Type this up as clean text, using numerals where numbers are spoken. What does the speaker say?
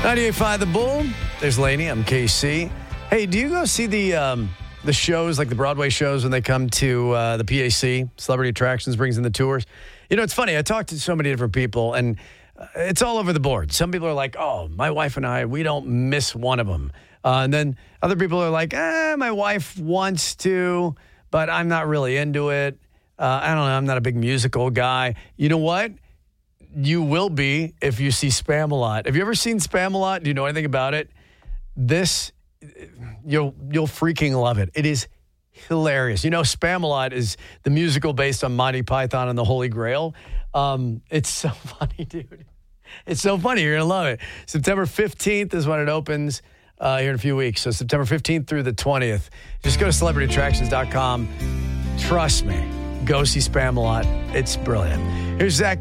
98.5 The Bull. There's Laney. I'm KC. Hey, do you go see the shows, like the Broadway shows, when they come to the PAC, Celebrity Attractions brings in the tours? You know, it's funny. I talked to so many different people, and it's all over the board. Some people are like, oh, my wife and I, we don't miss one of them. And then other people are like, my wife wants to, but I'm not really into it. I don't know. I'm not a big musical guy. You know what? You will be if you see Spamalot. Have you ever seen Spamalot? Do you know anything about it? You'll freaking love it. It is hilarious. You know, Spamalot is the musical based on Monty Python and the Holy Grail. It's so funny, dude. It's so funny. You're going to love it. September 15th is when it opens here in a few weeks. So September 15th through the 20th. Just go to celebrityattractions.com. Trust me. Go see Spamalot. It's brilliant. Here's Zach